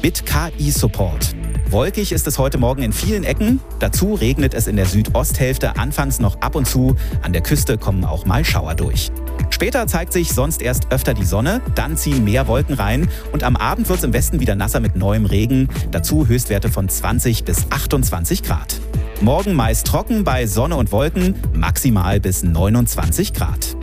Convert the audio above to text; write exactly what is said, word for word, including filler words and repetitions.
mit K I-Support. Wolkig ist es heute Morgen in vielen Ecken. Dazu regnet es in der Südosthälfte anfangs noch ab und zu. An der Küste kommen auch mal Schauer durch. Später zeigt sich sonst erst öfter die Sonne, dann ziehen mehr Wolken rein und am Abend wird es im Westen wieder nasser mit neuem Regen. Dazu Höchstwerte von zwanzig bis achtundzwanzig Grad. Morgen meist trocken bei Sonne und Wolken, maximal bis neunundzwanzig Grad.